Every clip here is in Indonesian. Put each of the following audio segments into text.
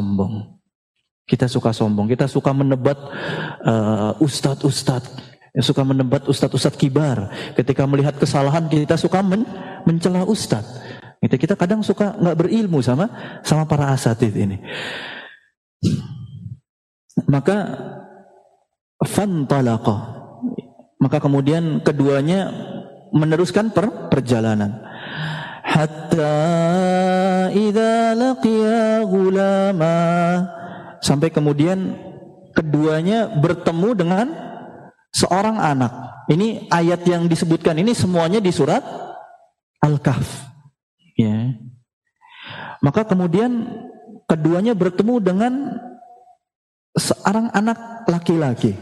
sombong. Kita suka menebat ustadz-ustadz, suka menebat ustadz-ustadz kibar. Ketika melihat kesalahan kita suka mencela ustadz. Kita kadang suka nggak berilmu sama para asatidz ini. Maka fantalaqa, maka kemudian keduanya meneruskan perjalanan. Hatta idza laqiya ghulama, sampai kemudian keduanya bertemu dengan seorang anak. Ini ayat yang disebutkan ini semuanya di surat Al-Kahf. Ya. Maka kemudian keduanya bertemu dengan seorang anak laki-laki.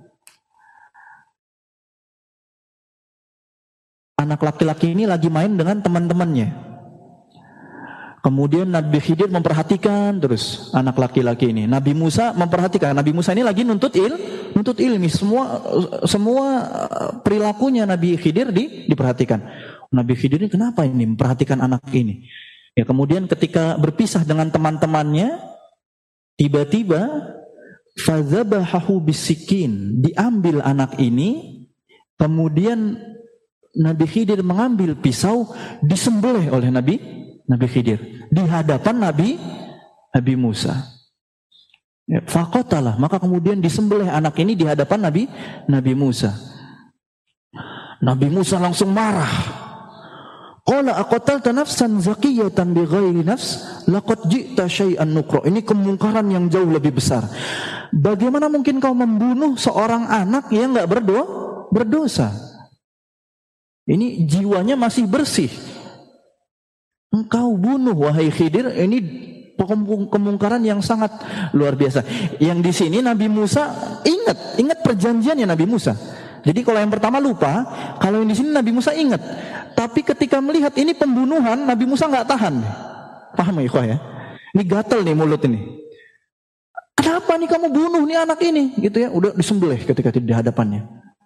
Anak laki-laki ini lagi main dengan teman-temannya. Kemudian Nabi Khidir memperhatikan terus anak laki-laki ini. Nabi Musa memperhatikan. Nabi Musa ini lagi nuntut ilmi. Semua perilakunya Nabi Khidir diperhatikan. Nabi Khidir ini kenapa ini memperhatikan anak ini? Ya, kemudian ketika berpisah dengan teman-temannya, tiba-tiba fadzabahahu bisikin, diambil anak ini, kemudian Nabi Khidir mengambil pisau, disembelih oleh Nabi Khidir di hadapan Nabi Musa. Ya, faqatalah, maka kemudian disembelih anak ini di hadapan Nabi Musa. Nabi Musa langsung marah. Qala aqatalta nafsan zakiyatan bighairi nafs laqad ji'ta syai'an nukra. Ini kemungkaran yang jauh lebih besar. Bagaimana mungkin kau membunuh seorang anak yang enggak berdosa? Ini jiwanya masih bersih. Engkau bunuh wahai Khidir, ini kemungkaran yang sangat luar biasa. Yang di sini Nabi Musa ingat perjanjiannya Nabi Musa. Jadi kalau yang pertama lupa, kalau yang di sini Nabi Musa ingat. Tapi ketika melihat ini pembunuhan, Nabi Musa nggak tahan. Paham ya ikhwah ya? Ini gatel nih mulut ini. Kenapa nih kamu bunuh nih anak ini? Gitu ya, udah disembelih ketika di hadapannya.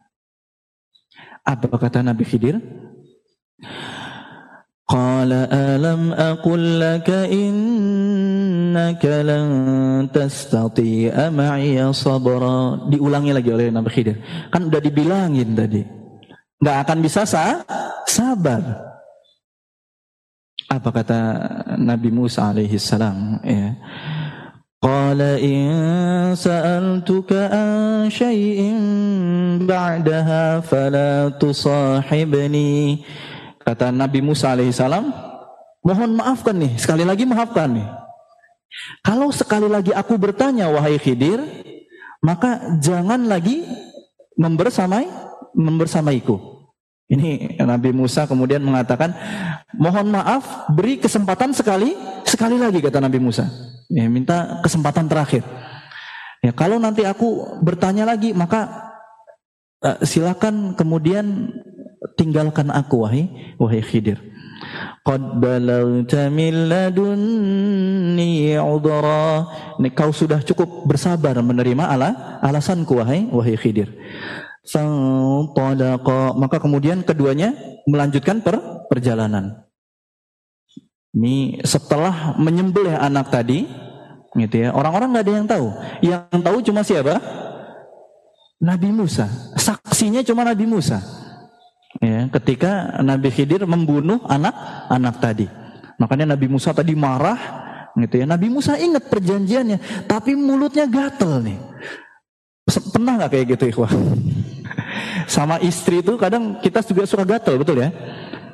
Apa kata Nabi Khidir? Qala alam aqul laka innaka lan tastati'a ma'iya sabra. Diulangi lagi oleh Nabi Khidir. Kan udah dibilangin tadi, enggak akan bisa sabar. Apa kata Nabi Musa alaihi salam? Ya. Qala in sa'altuka an syai'in ba'daha fala tusahibni. Kata Nabi Musa alaihi salam, mohon maafkan nih, sekali lagi maafkan nih. Kalau sekali lagi aku bertanya wahai Khidir, maka jangan lagi membersamaiku. Ini Nabi Musa kemudian mengatakan, mohon maaf, beri kesempatan sekali lagi, kata Nabi Musa. Ya, minta kesempatan terakhir. Ya, kalau nanti aku bertanya lagi, maka silakan kemudian tinggalkan aku wahai Khidir. Qad balagta min ladunni udhra. Ini kau sudah cukup bersabar menerima alasanku wahai Khidir. Fantalaqa, maka kemudian keduanya melanjutkan perjalanan. Ini setelah menyembelih anak tadi, gitu ya. Orang-orang nggak ada yang tahu. Yang tahu cuma siapa? Nabi Musa. Saksinya cuma Nabi Musa. Ya, ketika Nabi Khidir membunuh anak tadi. Makanya Nabi Musa tadi marah, gitu ya. Nabi Musa ingat perjanjiannya, tapi mulutnya gatel nih. Pernah nggak kayak gitu ikhwah? Sama istri itu kadang kita juga suka gatel, betul ya?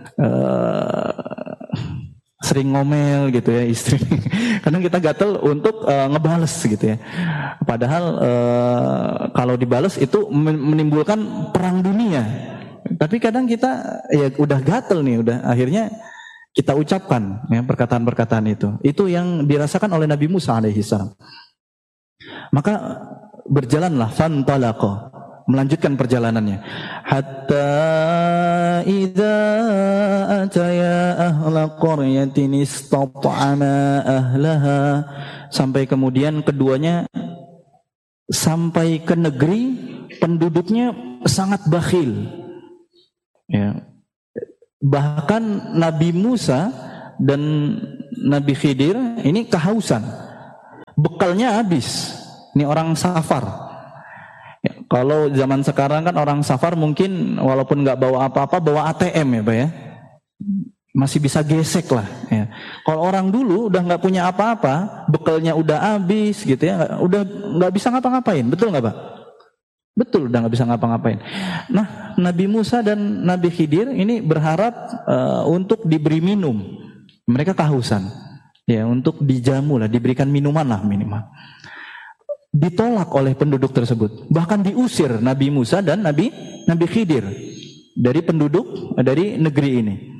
Sering ngomel gitu ya istri. Kadang kita gatel untuk ngebales gitu ya. Padahal kalau dibales itu menimbulkan perang dunia. Tapi kadang kita ya udah gatel nih, udah akhirnya kita ucapkan ya, perkataan-perkataan itu. Itu yang dirasakan oleh Nabi Musa alaihi salam. Maka berjalanlah fantalaqa, melanjutkan perjalanannya. Hatta idza ataya ahla qaryatin istat'ama ahlaha, sampai kemudian keduanya sampai ke negeri penduduknya sangat bakhil. Ya. Bahkan Nabi Musa dan Nabi Khidir ini kehausan. bekalnya habis. Ini orang safar. Ya, kalau zaman sekarang kan orang safar mungkin walaupun nggak bawa apa-apa, bawa ATM ya Pak ya. Masih bisa gesek lah. Ya. Kalau orang dulu udah nggak punya apa-apa, bekalnya udah habis gitu ya, udah nggak bisa ngapa-ngapain, betul nggak Pak? Betul, udah nggak bisa ngapa-ngapain. Nah, Nabi Musa dan Nabi Khidir ini berharap untuk diberi minum. Mereka kehausan, ya untuk dijamu lah, diberikan minuman lah minimal. Ditolak oleh penduduk tersebut, bahkan diusir Nabi Musa dan Nabi Khidir dari penduduk dari negeri ini.